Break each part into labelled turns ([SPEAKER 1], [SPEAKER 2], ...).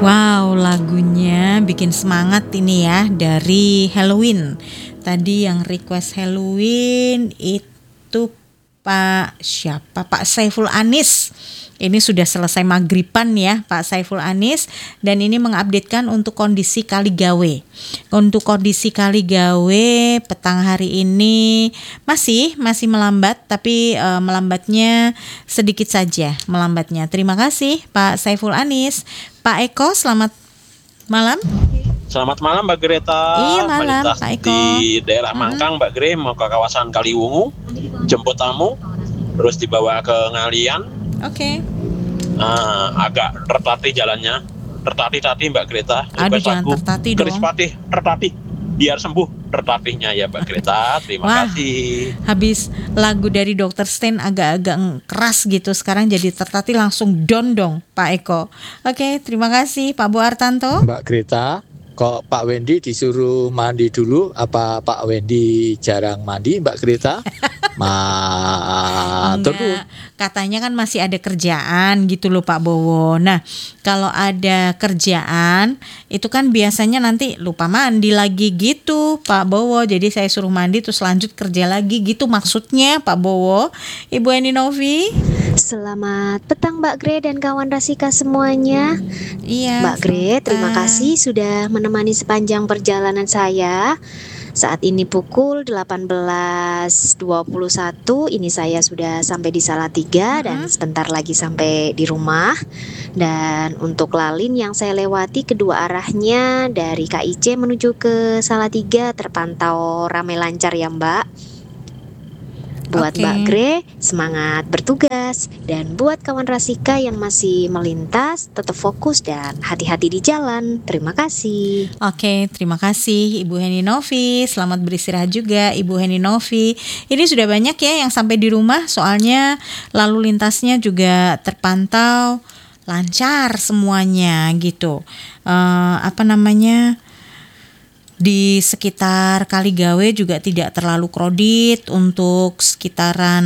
[SPEAKER 1] Wow, lagunya bikin semangat ini ya dari Halloween. Tadi yang request Halloween itu Pak siapa? Pak Saiful Anis. Ini sudah selesai maghriban ya Pak Saiful Anis, dan ini mengupdatekan untuk kondisi Kaligawe. Untuk kondisi Kaligawe petang hari ini masih melambat, tapi melambatnya sedikit saja melambatnya. Terima kasih Pak Saiful Anis. Pak Eko, selamat malam.
[SPEAKER 2] Selamat malam Mbak Greta.
[SPEAKER 1] Iya, malam
[SPEAKER 2] Melintas
[SPEAKER 1] Pak Eko.
[SPEAKER 2] di daerah Mangkang Mbak Gre, mau ke kawasan Kaliwungu, jemput tamu, terus dibawa ke Ngalian.
[SPEAKER 1] Oke.
[SPEAKER 2] Agak tertatih jalannya, tertatih-tatih Mbak Greta.
[SPEAKER 1] Aduh, jangan tertatih dong.
[SPEAKER 2] Tertatih, biar sembuh tertatihnya ya Mbak Greta. Terima
[SPEAKER 1] Wah,
[SPEAKER 2] kasih.
[SPEAKER 1] habis lagu dari Dr. Stein agak-agak keras gitu, sekarang jadi tertatih langsung down dong Pak Eko. Oke, terima kasih Pak Bu Artanto.
[SPEAKER 3] Mbak Greta, kok Pak Wendy disuruh mandi dulu? Apa Pak Wendy jarang mandi Mbak Greta?
[SPEAKER 1] Enggak, katanya kan masih ada kerjaan gitu loh Pak Bowo. Nah, kalau ada kerjaan itu kan biasanya nanti lupa mandi lagi gitu Pak Bowo. Jadi saya suruh mandi terus lanjut kerja lagi gitu maksudnya Pak Bowo. Ibu Eni Novi.
[SPEAKER 4] Selamat petang Mbak Gre dan kawan Rasika semuanya.
[SPEAKER 1] Iya,
[SPEAKER 4] Mbak Gre, terima kasih sudah menemani sepanjang perjalanan saya. Saat ini pukul 18.21, ini saya sudah sampai di Salatiga dan sebentar lagi sampai di rumah. Dan untuk lalin yang saya lewati kedua arahnya dari KIC menuju ke Salatiga terpantau ramai lancar ya Mbak. Buat Mbak Gre, semangat bertugas. Dan buat kawan Rasika yang masih melintas, tetap fokus dan hati-hati di jalan. Terima kasih.
[SPEAKER 1] Oke, terima kasih Ibu Heni Novi. Selamat beristirahat juga Ibu Heni Novi. Ini sudah banyak ya yang sampai di rumah, soalnya lalu lintasnya juga terpantau lancar semuanya gitu. Di sekitar Kaligawe juga tidak terlalu krodit. Untuk sekitaran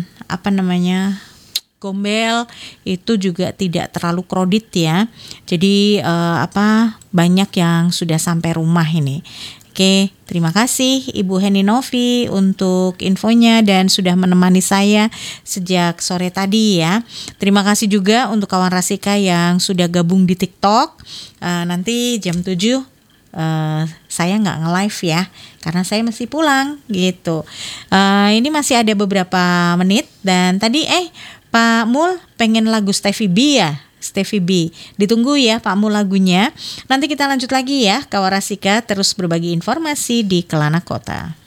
[SPEAKER 1] Gombel itu juga tidak terlalu krodit ya. Jadi banyak yang sudah sampai rumah ini. Oke, terima kasih Ibu Heni Novi untuk infonya dan sudah menemani saya sejak sore tadi ya. Terima kasih juga untuk kawan Rasika yang sudah gabung di TikTok. Nanti jam 7 saya nggak nge-live ya, karena saya mesti pulang gitu. Ini masih ada beberapa menit dan tadi Pak Mul pengen lagu Stevie B ya. Stevie B, ditunggu ya Pak Mul lagunya. Nanti kita lanjut lagi ya, kawan Rasika terus berbagi informasi di Kelana Kota.